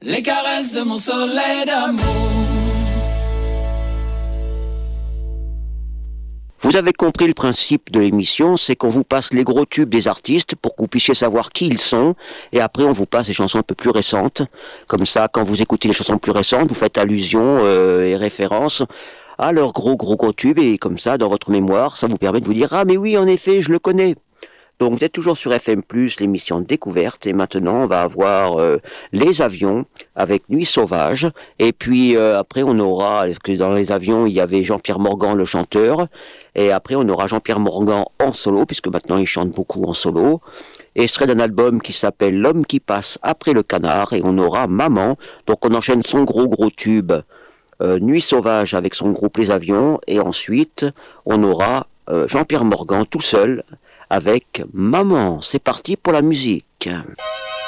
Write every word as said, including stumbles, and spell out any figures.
les caresses de mon soleil d'amour. Vous avez compris le principe de l'émission, c'est qu'on vous passe les gros tubes des artistes pour que vous puissiez savoir qui ils sont, et après on vous passe des chansons un peu plus récentes. Comme ça, quand vous écoutez les chansons plus récentes, vous faites allusion euh, et référence à leurs gros gros gros tubes, et comme ça, dans votre mémoire, ça vous permet de vous dire « Ah mais oui, en effet, je le connais ». Donc vous êtes toujours sur F M plus, l'émission Découverte, et maintenant on va avoir euh, Les Avions avec Nuit Sauvage, et puis euh, après on aura, parce que dans Les Avions il y avait Jean-Pierre Morgan le chanteur, et après on aura Jean-Pierre Morgan en solo, puisque maintenant il chante beaucoup en solo, et extrait d'un album qui s'appelle L'homme qui passe après le canard, et on aura Maman, donc on enchaîne son gros gros tube, euh, Nuit Sauvage avec son groupe Les Avions, et ensuite on aura euh, Jean-Pierre Morgan tout seul, avec Maman. C'est parti pour la musique.